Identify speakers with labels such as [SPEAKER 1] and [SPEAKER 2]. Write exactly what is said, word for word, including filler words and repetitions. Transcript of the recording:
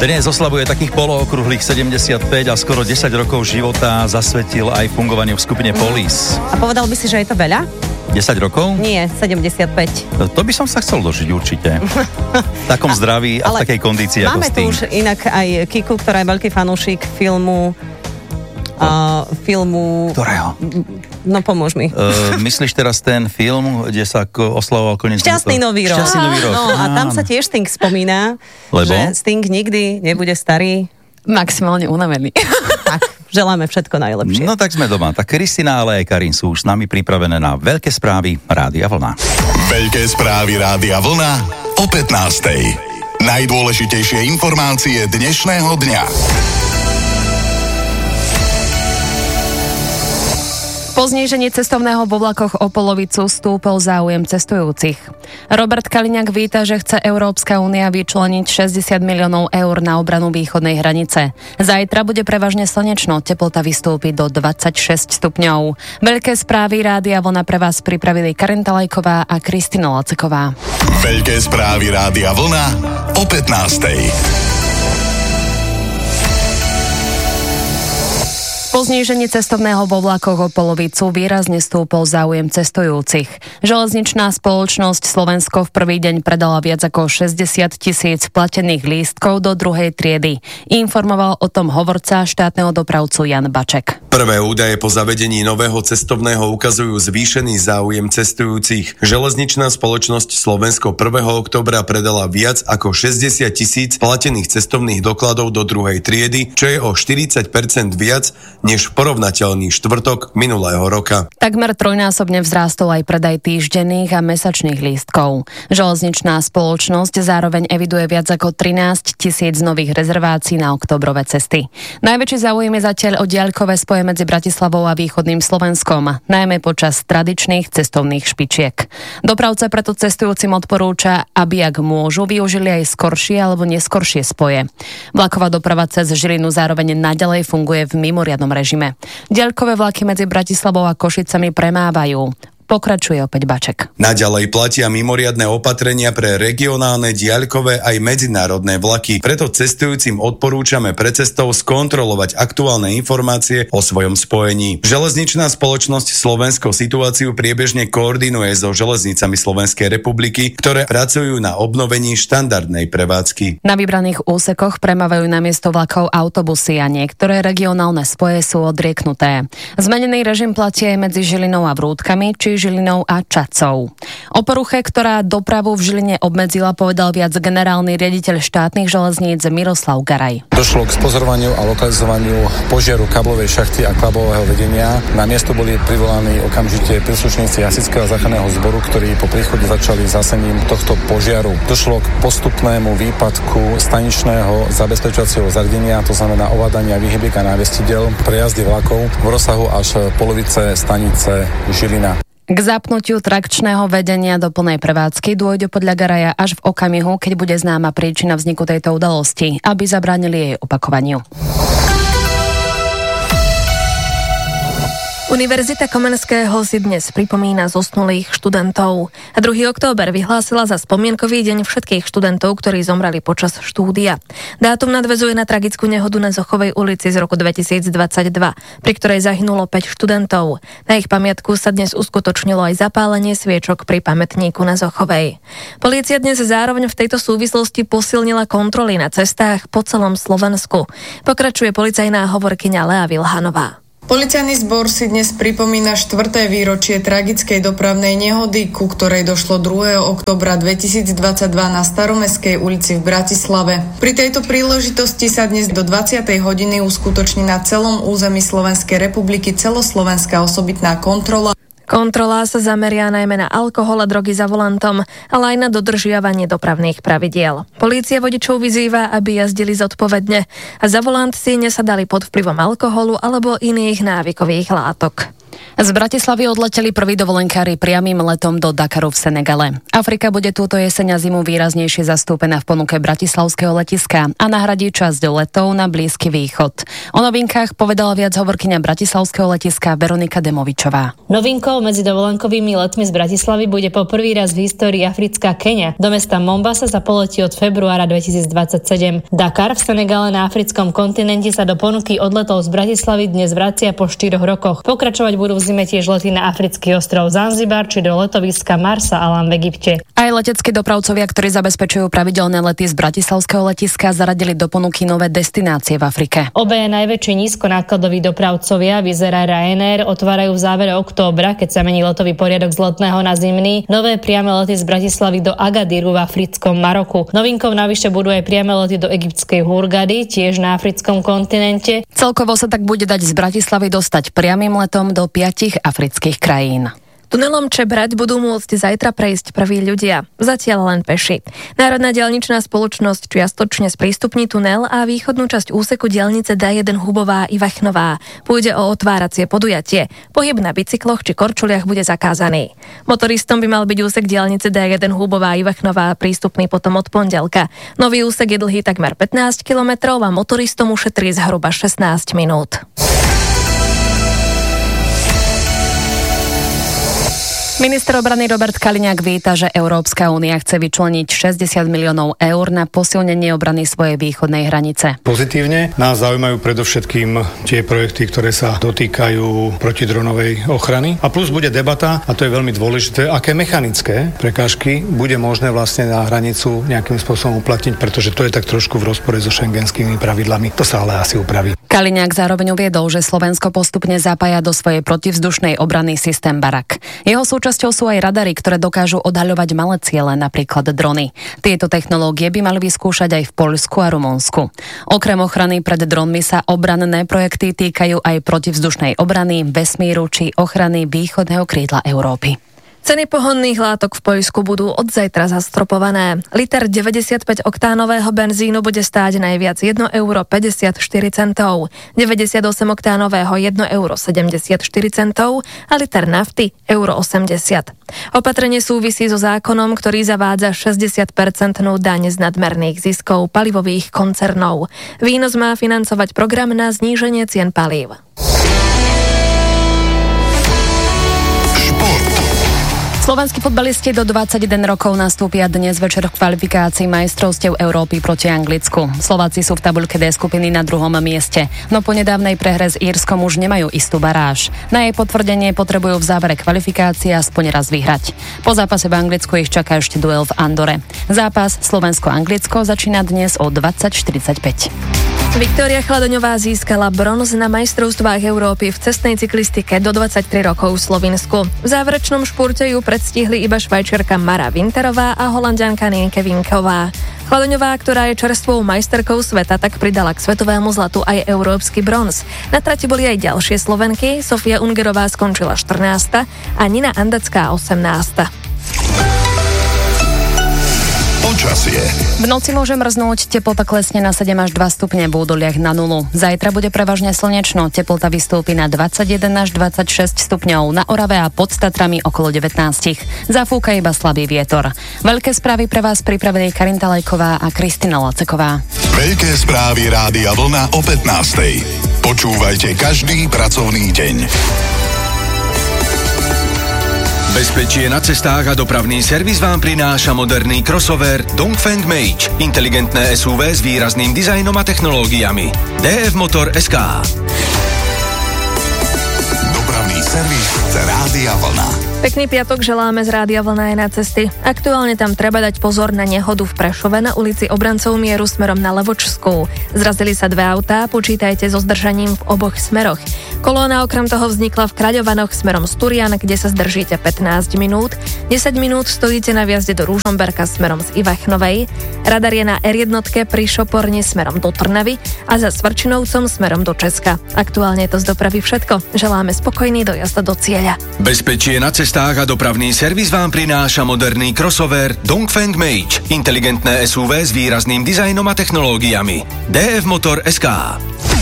[SPEAKER 1] Dnes oslavuje takých polookrúhlych sedemdesiatpäť a skoro desať rokov života zasvetil aj fungovaniu v skupine Police.
[SPEAKER 2] A povedal by si, že je to veľa?
[SPEAKER 1] desať rokov?
[SPEAKER 2] Nie, sedemdesiatpäť.
[SPEAKER 1] To, to by som sa chcel dožiť určite. V takom zdraví a, a v takej kondícii ako s tým.
[SPEAKER 2] Máme tu už inak aj Kiku, ktorá je veľký fanúšik filmu Uh, filmu...
[SPEAKER 1] Ktorého?
[SPEAKER 2] No pomôž mi.
[SPEAKER 1] Uh, myslíš teraz ten film, kde sa ko- oslavoval koniec...
[SPEAKER 2] Šťastný nový rok.
[SPEAKER 1] Šťastný nový rok.
[SPEAKER 2] No, a tam sa tiež Sting spomína,
[SPEAKER 1] Lebo?
[SPEAKER 2] že Sting nikdy nebude starý.
[SPEAKER 3] Maximálne unavený.
[SPEAKER 2] Tak, želáme všetko najlepšie.
[SPEAKER 1] No tak sme doma. Tak Kristina, ale aj Karin sú už s nami pripravené na Veľké správy Rádia Vlna.
[SPEAKER 4] Veľké správy Rádia Vlna o pätnástej. Najdôležitejšie informácie dnešného dňa.
[SPEAKER 3] Po znížení cestovného vo vlakoch o polovicu stúpol záujem cestujúcich. Robert Kaliňák víta, že chce Európska únia vyčleniť šesťdesiat miliónov eur na obranu východnej hranice. Zajtra bude prevažne slnečno, teplota vystúpi do dvadsaťšesť stupňov. Veľké správy Rádia Vlna pre vás pripravili Karin Talajková a Kristina Laceková.
[SPEAKER 4] Veľké správy Rádia Vlna o pätnástej.
[SPEAKER 3] Po znížení cestovného vo vlakoch o polovicu výrazne stúpol záujem cestujúcich. Železničná spoločnosť Slovensko v prvý deň predala viac ako šesťdesiat tisíc platených lístkov do druhej triedy. Informoval o tom hovorca štátneho dopravcu Jan Baček.
[SPEAKER 5] Prvé údaje po zavedení nového cestovného ukazujú zvýšený záujem cestujúcich. Železničná spoločnosť Slovensko prvého októbra predala viac ako šesťdesiat tisíc platených cestovných dokladov do druhej triedy, čo je o štyridsať percent viac než porovnateľný štvrtok minulého roka.
[SPEAKER 3] Takmer trojnásobne vzrástol aj predaj týždenných a mesačných lístkov. Železničná spoločnosť zároveň eviduje viac ako trinásť tisíc nových rezervácií na októbrové cesty. Najväčší záujem je zatiaľ o diaľkové spoje medzi Bratislavou a východným Slovenskom, najmä počas tradičných cestovných špičiek. Dopravca preto cestujúcim odporúča, aby ak môžu, využili aj skoršie alebo neskoršie spoje. Vlaková doprava cez Žilinu zároveň naďalej funguje v mimoriadnom režime. Diaľkové vlaky medzi Bratislavou a Košicami premávajú. Pokračuje opäť Baček.
[SPEAKER 5] Naďalej platia mimoriadne opatrenia pre regionálne, diaľkové aj medzinárodné vlaky. Preto cestujúcim odporúčame pre cestou skontrolovať aktuálne informácie o svojom spojení. Železničná spoločnosť Slovensko situáciu priebežne koordinuje so železnicami Slovenskej republiky, ktoré pracujú na obnovení štandardnej prevádzky.
[SPEAKER 3] Na vybraných úsekoch premávajú namiesto vlakov autobusy a niektoré regionálne spoje sú odrieknuté. Zmenený režim platí aj medzi Žilinou a Vrútkami, či Žilinou a Čacou. O poruche, ktorá dopravu v Žiline obmedzila, povedal viac generálny riaditeľ štátnych železníc Miroslav Garaj.
[SPEAKER 6] Došlo k spozorovaniu a lokalizovaniu požiaru káblovej šachty a káblového vedenia. Na miesto boli privolaní okamžite príslušníci hasičského záchranného zboru, ktorí po príchode začali zásením tohto požiaru. Došlo k postupnému výpadku staničného zabezpečovacieho zariadenia, to znamená ovládania výhybiek a návestidel pre jazdy vlakov v rozsahu až polovice stanice Žilina.
[SPEAKER 3] K zapnutiu trakčného vedenia do plnej prevádzky dôjde podľa Garaja až v okamihu, keď bude známa príčina vzniku tejto udalosti, aby zabránili jej opakovaniu.
[SPEAKER 7] Univerzita Komenského si dnes pripomína zosnulých študentov. A druhý október vyhlásila za spomienkový deň všetkých študentov, ktorí zomreli počas štúdia. Dátum nadväzuje na tragickú nehodu na Zochovej ulici z roku dvetisícdvadsaťdva, pri ktorej zahynulo päť študentov. Na ich pamiatku sa dnes uskutočnilo aj zapálenie sviečok pri pamätníku na Zochovej. Polícia dnes zároveň v tejto súvislosti posilnila kontroly na cestách po celom Slovensku. Pokračuje policajná hovorkyňa Lea Vilhanová.
[SPEAKER 8] Policajný zbor si dnes pripomína štvrté výročie tragickej dopravnej nehody, ku ktorej došlo druhého októbra dvetisícdvadsaťdva na Staromestskej ulici v Bratislave. Pri tejto príležitosti sa dnes do dvadsiatej hodiny uskutoční na celom území Slovenskej republiky celoslovenská osobitná kontrola.
[SPEAKER 7] Kontrola sa zameria najmä na alkohol a drogy za volantom, ale aj na dodržiavanie dopravných pravidiel. Polícia vodičov vyzýva, aby jazdili zodpovedne a za volant si nesadali pod vplyvom alkoholu alebo iných návykových látok.
[SPEAKER 3] Z Bratislavy odleteli prví dovolenkári priamym letom do Dakaru v Senegale. Afrika bude túto jeseň a zimu výraznejšie zastúpená v ponuke bratislavského letiska a nahradí časť letov na Blízky východ. O novinkách povedala viac hovorkyňa bratislavského letiska Veronika Demovičová.
[SPEAKER 9] Novinkou medzi dovolenkovými letmi z Bratislavy bude po prvý raz v histórii africká Keňa. Do mesta Mombasa sa poletí od februára dvetisícdvadsaťsedem. Dakar v Senegale na africkom kontinente sa do ponuky odletov z Bratislavy dnes vracia po štyroch rokoch. Pokračovať budú v zime tiež lety na africký ostrov Zanzibar či do letoviska Marsa Alam v Egypte.
[SPEAKER 3] Aj leteckí dopravcovia, ktorí zabezpečujú pravidelné lety z bratislavského letiska, zaradili do ponuky nové destinácie v Afrike.
[SPEAKER 9] Obe najväčší nízkonákladoví dopravcovia, Wizzair a Ryanair, otvárajú v závere októbra, keď sa mení letový poriadok z letného na zimný, nové priame lety z Bratislavy do Agadíru v africkom Maroku. Novinkou navyše budú aj priame lety do egyptskej Hurgady, tiež na africkom kontinente.
[SPEAKER 3] Celkovo sa tak bude dať z Bratislavy dostať priamym letom do piatich afrických krajín.
[SPEAKER 7] Tunelom Čebrať budú môcť zajtra prejsť prví ľudia, zatiaľ len peši. Národná diaľničná spoločnosť čiastočne sprístupní tunel a východnú časť úseku diaľnice dé jeden Hubová Ivachnová. Pôjde o otváracie podujatie. Pohyb na bicykloch či korčuliach bude zakázaný. Motoristom by mal byť úsek diaľnice dé jeden Hubová Ivachnová prístupný potom od pondelka. Nový úsek je dlhý takmer pätnásť kilometrov a motoristom ušetrí zhruba šestnásť minút.
[SPEAKER 3] Minister obrany Robert Kaliňák víta, že Európska únia chce vyčleniť šesťdesiat miliónov eur na posilnenie obrany svojej východnej hranice.
[SPEAKER 10] Pozitívne nás zaujímajú predovšetkým tie projekty, ktoré sa dotýkajú protidronovej ochrany. A plus bude debata, a to je veľmi dôležité, aké mechanické prekážky bude možné vlastne na hranicu nejakým spôsobom uplatniť, pretože to je tak trošku v rozpore so šengenskými pravidlami. To sa ale asi upraví.
[SPEAKER 3] Kaliňák zároveň uviedol, že Slovensko postupne zapája do svojej protivzdušnej obrany systém Barak. Jeho súčasťou sú aj radary, ktoré dokážu odhaľovať malé ciele, napríklad drony. Tieto technológie by mali vyskúšať aj v Poľsku a Rumunsku. Okrem ochrany pred dronmi sa obranné projekty týkajú aj protivzdušnej obrany, vesmíru či ochrany východného krídla Európy.
[SPEAKER 7] Ceny pohonných látok v Poľsku budú od zajtra zastropované. Liter deväťdesiatpäť oktánového benzínu bude stáť najviac jedno euro päťdesiatštyri centov, deväťdesiatosem oktánového jedno euro sedemdesiatštyri centov a liter nafty euro osemdesiat. Opatrenie súvisí so zákonom, ktorý zavádza šesťdesiat percentnú daň z nadmerných ziskov palivových koncernov. Výnos má financovať program na zníženie cien palív.
[SPEAKER 3] Slovenskí futbalisti do dvadsaťjeden rokov nastúpia dnes večer v kvalifikácii majstrovstiev Európy proti Anglicku. Slováci sú v tabuľke D skupiny na druhom mieste, no po nedávnej prehre s Írskom už nemajú istú baráž. Na jej potvrdenie potrebujú v závere kvalifikácie aspoň raz vyhrať. Po zápase v Anglicku ich čaká ešte duel v Andore. Zápas Slovensko-Anglicko začína dnes o dvadsať štyridsaťpäť.
[SPEAKER 7] Viktória Chladoňová získala bronz na majstrovstvách Európy v cestnej cyklistike do dvadsaťtri rokov v Slovinsku. V záverečnom špurte ju predstihli iba Švajčiarka Mara Winterová a Holanďanka Nienke Vinková. Chladoňová, ktorá je čerstvou majsterkou sveta, tak pridala k svetovému zlatu aj európsky bronz. Na trati boli aj ďalšie Slovenky, Sofia Ungerová skončila štrnásta a Nina Andacká osemnásta.
[SPEAKER 4] Počasie.
[SPEAKER 3] V noci môže mrznúť, teplota klesne na sedem až dva stupne, v údoliach na nulu. Zajtra bude prevažne slnečno, teplota vystúpi na dvadsaťjeden až dvadsaťšesť stupňov, na Orave a pod Tatrami okolo devätnásť. Zafúka iba slabý vietor. Veľké správy pre vás pripravili Karinta Lajková a Kristina Laceková.
[SPEAKER 4] Veľké správy Rádia Vlna o pätnástej. Počúvajte každý pracovný deň.
[SPEAKER 11] Bezpečie na cestách a dopravný servis vám prináša moderný crossover Dongfeng Mage. Inteligentné es ú vé s výrazným dizajnom a technológiami. dé ef Motor bodka es ká.
[SPEAKER 4] Dopravný servis Rádia Vlna.
[SPEAKER 7] Pekný piatok želáme z Rádia Vlna aj na cesty. Aktuálne tam treba dať pozor na nehodu v Prešove na ulici Obrancov mieru smerom na Levočskú. Zrazili sa dve autá, počítajte so zdržaním v oboch smeroch. Kolóna okrem toho vznikla v Kraďovanoch smerom z Turian, kde sa zdržíte pätnásť minút. desať minút stojíte na vjazde do Ružomberka smerom z Ivachnovej. Radar je na er jedna pri Šoporni smerom do Trnavy a za Svrčinovcom smerom do Česka. Aktuálne je to z dopravy všetko. Želáme spokojný dojazd do cieľa.
[SPEAKER 11] Bezpečie na cestách a dopravný servis vám prináša moderný crossover Dongfeng Mage. Inteligentné es ú vé s výrazným dizajnom a technológiami. dé ef Motor bodka es ká.